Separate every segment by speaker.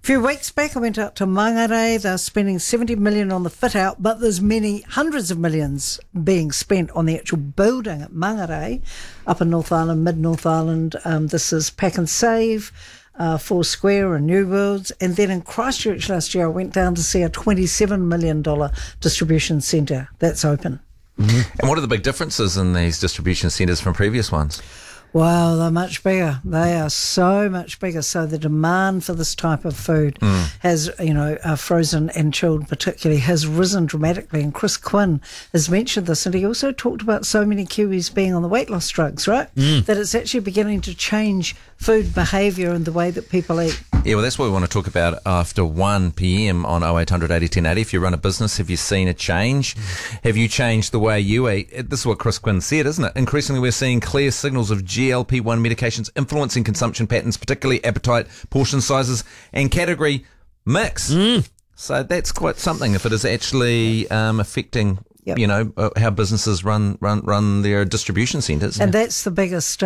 Speaker 1: few weeks back, I went out to Mangere. They're spending $70 million on the fit out, but there's many hundreds of millions being spent on the actual building at Mangere, up in North Island, mid-North Island. This is Pack and Save, Four Square and New Worlds. And then in Christchurch last year, I went down to see a $27 million distribution centre that's open.
Speaker 2: Mm-hmm. And what are the big differences in these distribution centres from previous ones?
Speaker 1: Wow, they're much bigger. They are so much bigger. So the demand for this type of food has, frozen and chilled particularly, has risen dramatically. And Chris Quinn has mentioned this, and he also talked about so many Kiwis being on the weight loss drugs, right? That it's actually beginning to change food behaviour and the way that people eat.
Speaker 2: Yeah, well, that's what we want to talk about after 1 p.m. on 0800 80 1080. If you run a business, have you seen a change? Have you changed the way you eat? This is what Chris Quinn said, isn't it? Increasingly, we're seeing clear signals of GLP-1 medications influencing consumption patterns, particularly appetite, portion sizes, and category mix. So that's quite something if it is actually affecting...
Speaker 1: Yep.
Speaker 2: How businesses run their distribution centres.
Speaker 1: And that's the biggest,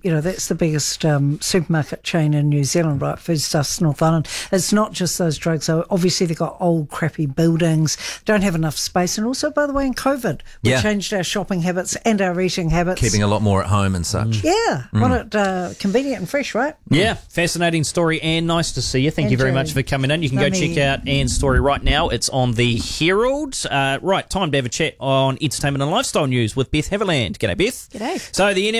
Speaker 1: supermarket chain in New Zealand, right? Foodstuffs, North Island. It's not just those drugs. So obviously they've got old, crappy buildings, don't have enough space. And also, by the way, in COVID, we changed our shopping habits and our eating habits.
Speaker 2: Keeping a lot more at home and such.
Speaker 1: Yeah. Want it convenient and fresh, right?
Speaker 3: Yeah. Fascinating story, Anne. Nice to see you. Thank you very much for coming in. You can go check out Anne's story right now. It's on the Herald. Right, time to have a chat on entertainment and lifestyle news with Beth Haviland. G'day, Beth.
Speaker 4: G'day.
Speaker 3: So the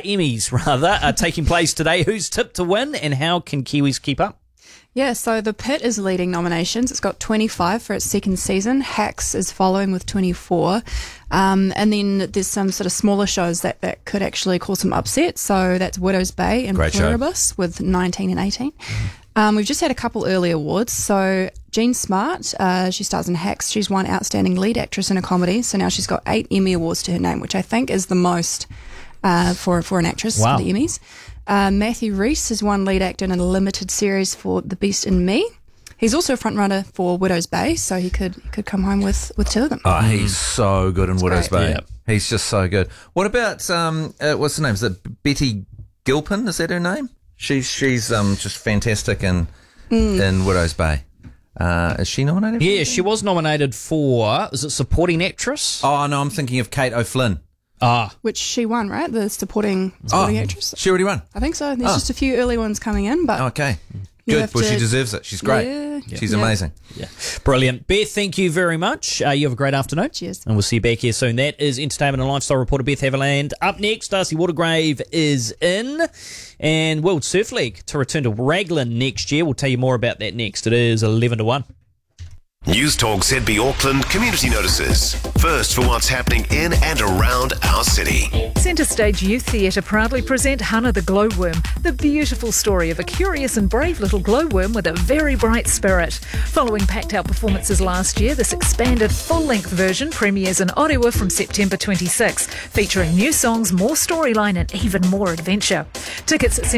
Speaker 3: Emmys are taking place today. Who's tipped to win and how can Kiwis keep up?
Speaker 4: Yeah, so The Pit is leading nominations. It's got 25 for its second season. Hacks is following with 24. And then there's some sort of smaller shows that could actually cause some upset. So that's Widow's Bay and Pluribus with 19 and 18. We've just had a couple early awards. So Jean Smart, she stars in Hacks. She's won Outstanding Lead Actress in a Comedy. So now she's got 8 Emmy Awards to her name, which I think is the most for an actress for the Emmys. Matthew Rhys has won Lead Actor in a limited series for The Beast in Me. He's also a frontrunner for Widow's Bay, so he could come home with 2 of them.
Speaker 2: Oh, he's so good in Widow's Bay.
Speaker 3: Yeah.
Speaker 2: He's just so good. What about, what's her name? Is it Betty Gilpin? Is that her name? She's just fantastic in Widow's Bay. Is she nominated?
Speaker 3: Yeah, she was nominated for, is it supporting actress?
Speaker 2: Oh, no, I'm thinking of Kate O'Flynn.
Speaker 4: Which she won, right? The supporting actress.
Speaker 2: She already won?
Speaker 4: I think so. There's just a few early ones coming in, but...
Speaker 2: Okay. Good. Well, she deserves it. She's great. She's amazing.
Speaker 3: Yeah. Brilliant. Beth, thank you very much. You have a great afternoon.
Speaker 4: Cheers.
Speaker 3: And we'll see you back here soon. That is entertainment and lifestyle reporter Beth Haviland. Up next, Darcy Watergrave is in. And World Surf League to return to Raglan next year. We'll tell you more about that next. It is 11 to 1.
Speaker 5: News Talk ZB Auckland community notices. First for what's happening in and around our city.
Speaker 6: Centre Stage Youth Theatre proudly present Hannah the Glowworm, the beautiful story of a curious and brave little glowworm with a very bright spirit. Following packed out performances last year, this expanded full-length version premieres in Orewa from September 26, featuring new songs, more storyline and even more adventure. Tickets at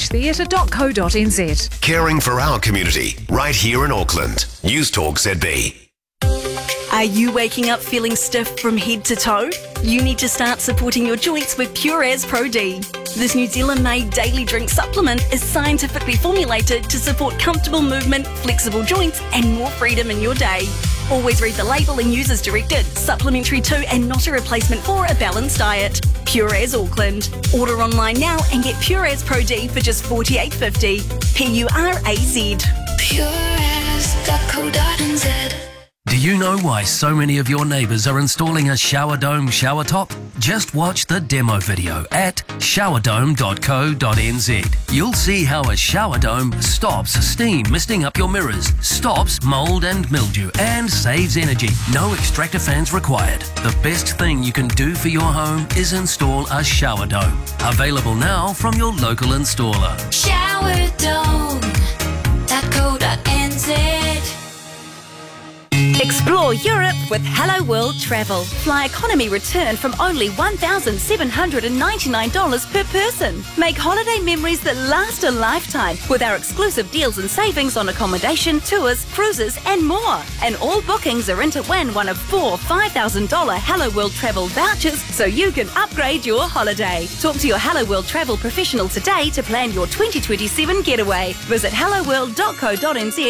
Speaker 6: centrestagetheatre.co.nz.
Speaker 5: Caring for our community, right here in Auckland. News Talk ZB.
Speaker 7: Are you waking up feeling stiff from head to toe? You need to start supporting your joints with Pureas Pro D. This New Zealand-made daily drink supplement is scientifically formulated to support comfortable movement, flexible joints and more freedom in your day. Always read the label and use as directed. Supplementary to and not a replacement for a balanced diet. Pureas Auckland. Order online now and get Pureas Pro D for just $48.50. PURAZ.
Speaker 8: Pureas.co.nz. Do you know why so many of your neighbours are installing a shower dome shower top? Just watch the demo video at showerdome.co.nz. You'll see how a shower dome stops steam misting up your mirrors, stops mould and mildew, and saves energy. No extractor fans required. The best thing you can do for your home is install a shower dome. Available now from your local installer. Showerdome.co.nz.
Speaker 7: Explore Europe with Hello World Travel. Fly economy return from only $1,799 per person. Make holiday memories that last a lifetime with our exclusive deals and savings on accommodation, tours, cruises and more. And all bookings are in to win one of 4 $5,000 Hello World Travel vouchers so you can upgrade your holiday. Talk to your Hello World Travel professional today to plan your 2027 getaway. Visit helloworld.co.nz